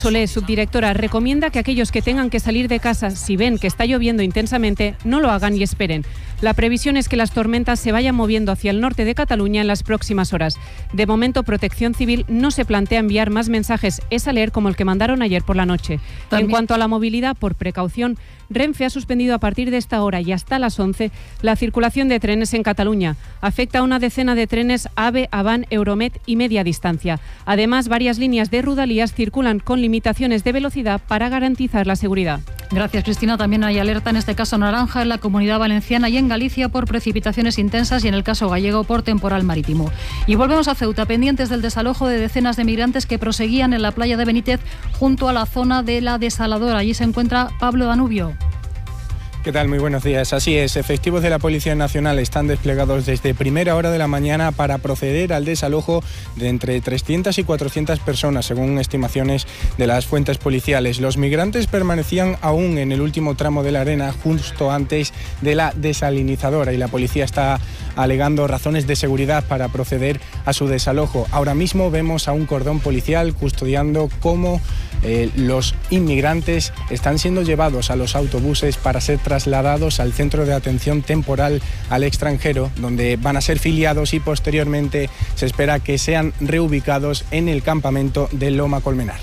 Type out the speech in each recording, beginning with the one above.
Solé, subdirectora, recomienda que aquellos que tengan que salir de casa si ven que está lloviendo intensamente no lo hagan y esperen. La previsión es que las tormentas se vayan moviendo hacia el norte de Cataluña en las próximas horas. De momento, Protección Civil no se plantea enviar más mensajes leer como el que mandaron ayer por la noche. En cuanto a la movilidad, por precaución, Renfe ha suspendido a partir de esta hora y hasta las 11 la circulación de trenes en Cataluña. Afecta a una decena de trenes AVE, Avant, Euromed y media distancia. Además, varias líneas de Rodalies circulan con limitaciones de velocidad para garantizar la seguridad. Gracias, Cristina. También hay alerta, en este caso naranja, en la Comunidad Valenciana y en Galicia por precipitaciones intensas y en el caso gallego por temporal marítimo. Y volvemos a Ceuta, pendientes del desalojo de decenas de migrantes que proseguían en la playa de Benítez junto a la zona de la desaladora. Allí se encuentra Pablo Danubio. ¿Qué tal? Muy buenos días. Así es, efectivos de la Policía Nacional están desplegados desde primera hora de la mañana para proceder al desalojo de entre 300 y 400 personas, según estimaciones de las fuentes policiales. Los migrantes permanecían aún en el último tramo de la arena, justo antes de la desalinizadora, y la policía está alegando razones de seguridad para proceder a su desalojo. Ahora mismo vemos a un cordón policial custodiando cómo los inmigrantes están siendo llevados a los autobuses para ser trasladados al centro de atención temporal al extranjero, donde van a ser filiados y posteriormente se espera que sean reubicados en el campamento de Loma Colmenar.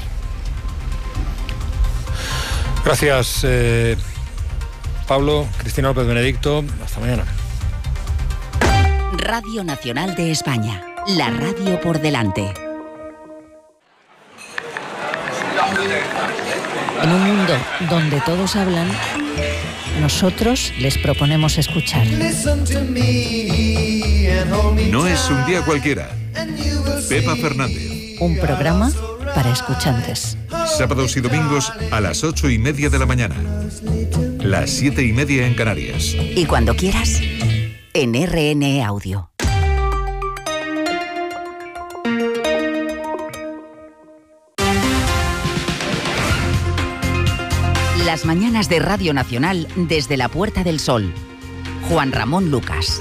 Gracias, Pablo. Cristina López Benedicto. Hasta mañana. Radio Nacional de España. La radio por delante. En un mundo donde todos hablan, nosotros les proponemos escuchar. No es un día cualquiera. Pepa Fernández. Un programa para escuchantes. Sábados y domingos a las 8:30 de la mañana. Las 7:30 en Canarias. Y cuando quieras, en RN Audio. Las mañanas de Radio Nacional desde la Puerta del Sol. Juan Ramón Lucas.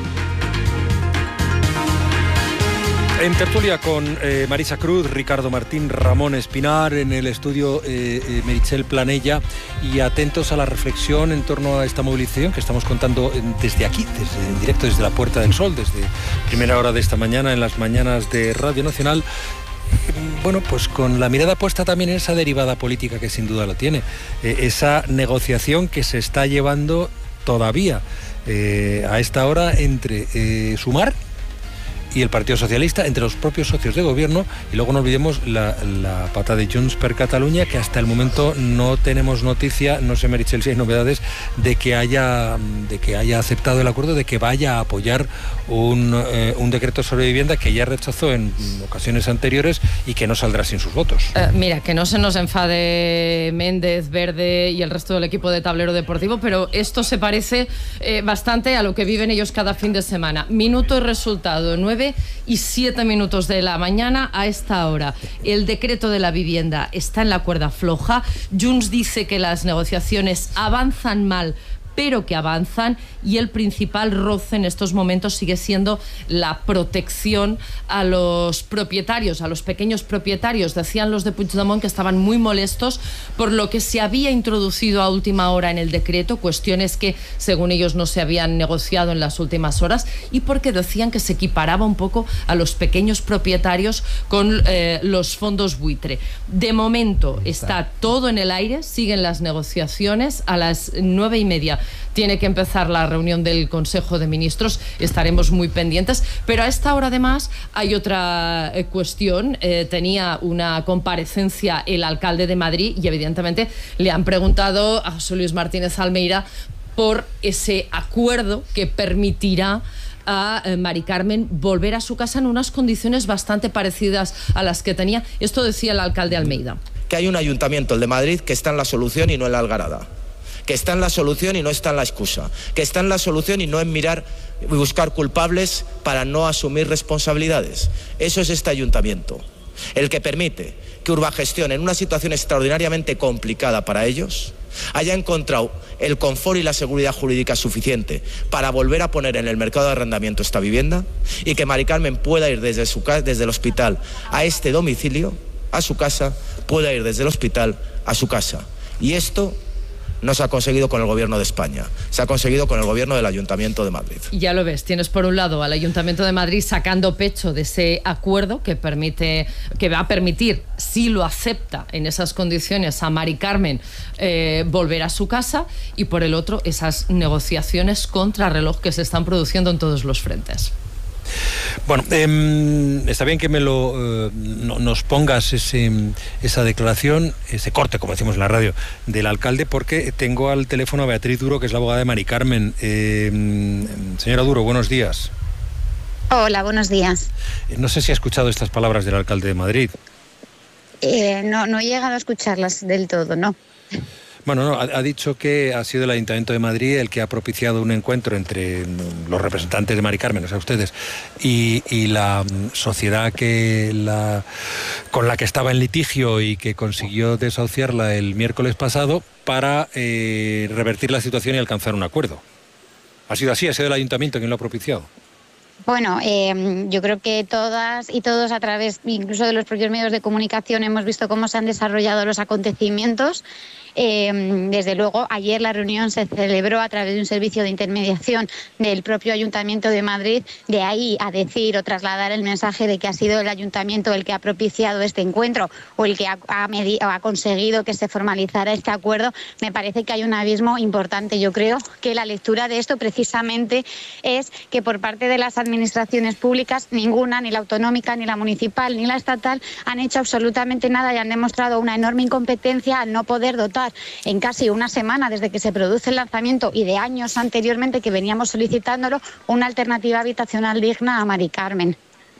En tertulia con Marisa Cruz, Ricardo Martín, Ramón Espinar, en el estudio Meritxell Planella, y atentos a la reflexión en torno a esta movilización que estamos contando desde aquí, en directo desde la Puerta del Sol, desde primera hora de esta mañana, en las mañanas de Radio Nacional. Bueno, pues con la mirada puesta también en esa derivada política que sin duda lo tiene, esa negociación que se está llevando todavía a esta hora entre Sumar y el Partido Socialista, entre los propios socios de gobierno, y luego no olvidemos la pata de Junts per Catalunya, que hasta el momento no tenemos noticia, no sé, Meritxell, si hay novedades de que haya aceptado el acuerdo, de que vaya a apoyar un decreto sobre vivienda que ya rechazó en ocasiones anteriores y que no saldrá sin sus votos. Mira, que no se nos enfade Méndez, Verde y el resto del equipo de Tablero Deportivo, pero esto se parece bastante a lo que viven ellos cada fin de semana. Minuto y resultado, 9:07 de la mañana a esta hora. El decreto de la vivienda está en la cuerda floja. Junts dice que las negociaciones avanzan mal, pero que avanzan, y el principal roce en estos momentos sigue siendo la protección a los propietarios, a los pequeños propietarios. Decían los de Puigdemont que estaban muy molestos por lo que se había introducido a última hora en el decreto, cuestiones que según ellos no se habían negociado en las últimas horas, y porque decían que se equiparaba un poco a los pequeños propietarios con los fondos buitre. De momento está todo en el aire, siguen las negociaciones. A las 9:30 tiene que empezar la reunión del Consejo de Ministros, estaremos muy pendientes, pero a esta hora además hay otra cuestión. Tenía una comparecencia el alcalde de Madrid y evidentemente le han preguntado a José Luis Martínez Almeida por ese acuerdo que permitirá a Mari Carmen volver a su casa en unas condiciones bastante parecidas a las que tenía. Esto decía el alcalde Almeida. Que hay un ayuntamiento, el de Madrid, que está en la solución y no en la algarada. Que está en la solución y no está en la excusa, que está en la solución y no en mirar y buscar culpables para no asumir responsabilidades. Eso es este ayuntamiento, el que permite que Urbagestión, en una situación extraordinariamente complicada para ellos, haya encontrado el confort y la seguridad jurídica suficiente para volver a poner en el mercado de arrendamiento esta vivienda, y que Mari Carmen pueda ir desde el hospital a este domicilio a su casa, pueda ir desde el hospital a su casa. Y esto no se ha conseguido con el Gobierno de España, se ha conseguido con el Gobierno del Ayuntamiento de Madrid. Y ya lo ves, tienes por un lado al Ayuntamiento de Madrid sacando pecho de ese acuerdo que va a permitir, si lo acepta en esas condiciones, a Mari Carmen volver a su casa, y por el otro esas negociaciones contrarreloj que se están produciendo en todos los frentes. Bueno, está bien que nos pongas esa declaración, ese corte, como decimos en la radio, del alcalde, porque tengo al teléfono a Beatriz Duro, que es la abogada de Mari Carmen. Señora Duro, buenos días. Hola, buenos días. No sé si ha escuchado estas palabras del alcalde de Madrid. No he llegado a escucharlas del todo, no. Bueno, no, ha dicho que ha sido el Ayuntamiento de Madrid el que ha propiciado un encuentro entre los representantes de Mari Carmen, o sea, ustedes, y la sociedad con la que estaba en litigio y que consiguió desahuciarla el miércoles pasado para revertir la situación y alcanzar un acuerdo. ¿Ha sido así? ¿Ha sido el Ayuntamiento quien lo ha propiciado? Bueno, yo creo que todas y todos, a través incluso de los propios medios de comunicación, hemos visto cómo se han desarrollado los acontecimientos. Desde luego, ayer la reunión se celebró a través de un servicio de intermediación del propio Ayuntamiento de Madrid. De ahí a decir o trasladar el mensaje de que ha sido el Ayuntamiento el que ha propiciado este encuentro o el que ha conseguido que se formalizara este acuerdo, me parece que hay un abismo importante. Yo creo que la lectura de esto precisamente es que por parte de las administraciones públicas, ninguna, ni la autonómica, ni la municipal, ni la estatal, han hecho absolutamente nada y han demostrado una enorme incompetencia al no poder dotar en casi una semana desde que se produce el lanzamiento y de años anteriormente que veníamos solicitándolo, una alternativa habitacional digna a Mari Carmen.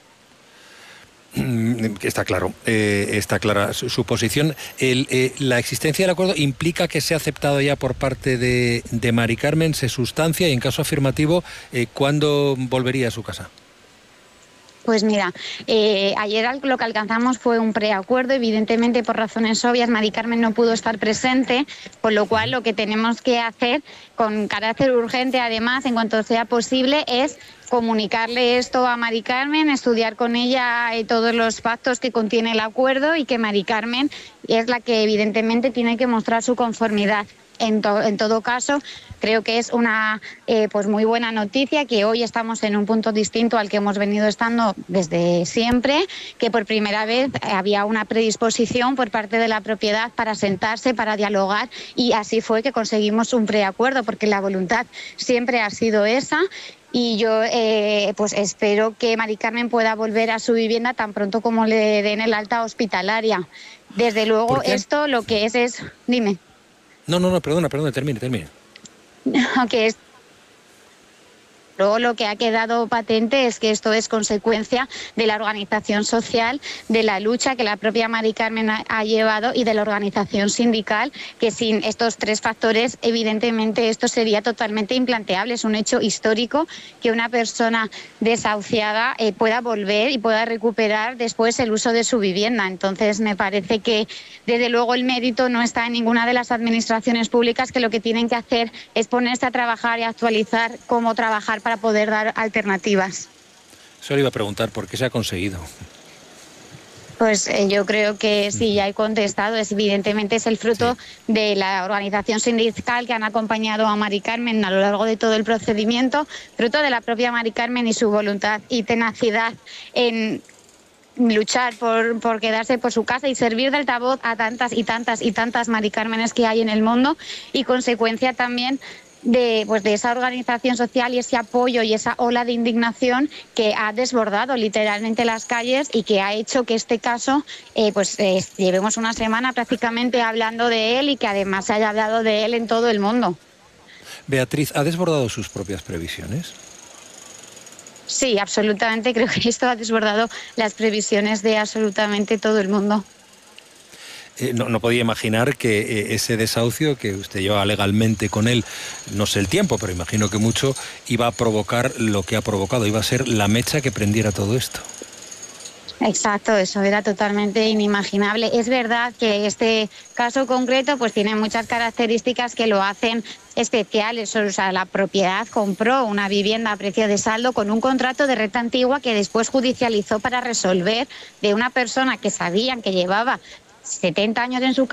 Está claro, está clara su posición. La existencia del acuerdo implica que se ha aceptado ya por parte de Mari Carmen, se sustancia, y en caso afirmativo, ¿cuándo volvería a su casa? Pues mira, ayer lo que alcanzamos fue un preacuerdo. Evidentemente, por razones obvias, Mari Carmen no pudo estar presente, por lo cual lo que tenemos que hacer con carácter urgente, además, en cuanto sea posible, es comunicarle esto a Mari Carmen, estudiar con ella todos los pactos que contiene el acuerdo, y que Mari Carmen es la que evidentemente tiene que mostrar su conformidad. En todo caso, creo que es una pues muy buena noticia que hoy estamos en un punto distinto al que hemos venido estando desde siempre, que por primera vez había una predisposición por parte de la propiedad para sentarse, para dialogar, y así fue que conseguimos un preacuerdo, porque la voluntad siempre ha sido esa. Y yo pues espero que Mari Carmen pueda volver a su vivienda tan pronto como le den el alta hospitalaria. Desde luego, esto lo que es... Dime. No, perdona, termine. Que es... Luego lo que ha quedado patente es que esto es consecuencia de la organización social, de la lucha que la propia Mari Carmen ha llevado y de la organización sindical, que sin estos tres factores evidentemente esto sería totalmente implanteable. Es un hecho histórico que una persona desahuciada pueda volver y pueda recuperar después el uso de su vivienda. Entonces me parece que desde luego el mérito no está en ninguna de las administraciones públicas, que lo que tienen que hacer es ponerse a trabajar y actualizar cómo trabajar para poder dar alternativas. Eso le iba a preguntar, ¿por qué se ha conseguido? Pues yo creo que sí, ya he contestado. Evidentemente es el fruto de la organización sindical que han acompañado a Mari Carmen a lo largo de todo el procedimiento, fruto de la propia Mari Carmen y su voluntad y tenacidad en luchar por quedarse por su casa y servir de altavoz a tantas y tantas Mari Cármenes que hay en el mundo, y consecuencia también de esa organización social y ese apoyo y esa ola de indignación que ha desbordado literalmente las calles y que ha hecho que este caso llevemos una semana prácticamente hablando de él, y que además se haya hablado de él en todo el mundo. Beatriz, ¿ha desbordado sus propias previsiones? Sí, absolutamente. Creo que esto ha desbordado las previsiones de absolutamente todo el mundo. No podía imaginar que ese desahucio que usted lleva legalmente con él, no sé el tiempo, pero imagino que mucho, iba a provocar lo que ha provocado, iba a ser la mecha que prendiera todo esto. Exacto, eso era totalmente inimaginable. Es verdad que este caso concreto pues tiene muchas características que lo hacen especiales. O sea, la propiedad compró una vivienda a precio de saldo con un contrato de renta antigua que después judicializó para resolver de una persona que sabían que llevaba 70 años en su casa